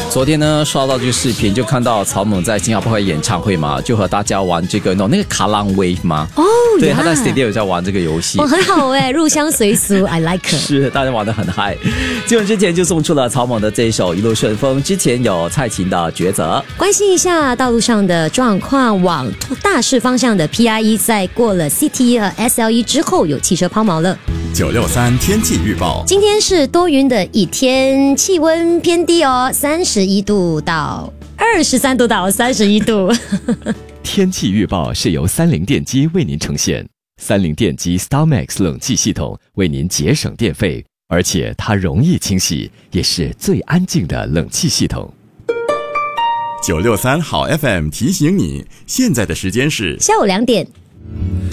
昨天呢，刷到这个视频，就看到曹猛在新加坡开演唱会嘛，就和大家玩这个那个卡浪 wave 嘛。 哦， 对，他在 Stadium 有在玩这个游戏。 哦，很好哎，入乡随俗 ，I like it。 是，大家玩得很嗨。节目之前就送出了曹猛的这一首《一路顺风》，之前有蔡琴的《抉择》。 关心一下道路上的状况，往大市方向的 PRE 在过了 CT 和 SLE 之后，有汽车抛锚了。 963天气预报， 今天是多云的一天，气温偏低哦，31度到23度到31度。 天气预报是由30电机为您呈现，30电机 StarMax 冷气系统为您节省电费，而且它容易清洗，也是最安静的冷气系统。 963好 FM 提醒你，现在的时间是下午2点。